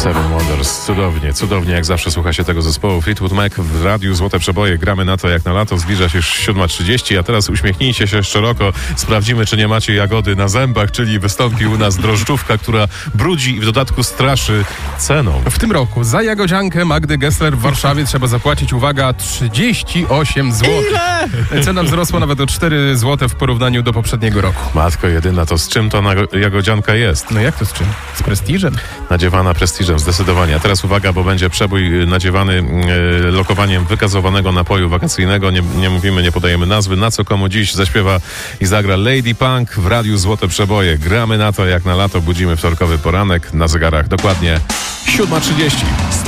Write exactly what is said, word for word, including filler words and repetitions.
Seven Wonders. Cudownie, cudownie. Jak zawsze słucha się tego zespołu. Fleetwood Mac w radiu Złote Przeboje. Gramy na to jak na lato. Zbliża się już siódma trzydzieści, a teraz uśmiechnijcie się szeroko. Sprawdzimy, czy nie macie jagody na zębach, czyli wystąpi u nas drożdżówka, która brudzi i w dodatku straszy ceną. W tym roku za jagodziankę Magdy Gessler w Warszawie trzeba zapłacić, uwaga, trzydzieści osiem złotych. Ile? Cena wzrosła nawet o cztery złote w porównaniu do poprzedniego roku. Matko jedyna, to z czym to nago- jagodzianka jest? No jak to z czym? Z prestiżem? Nadziewana prestiżem, zdecydowanie. A teraz uwaga, bo będzie przebój nadziewany e, lokowaniem wykazowanego napoju wakacyjnego. Nie, nie mówimy, nie podajemy nazwy. Na co komu dziś zaśpiewa i zagra Lady Punk w radiu Złote Przeboje. Gramy na to jak na lato, budzimy wtorkowy poranek na zegarach. Dokładnie siódma trzydzieści.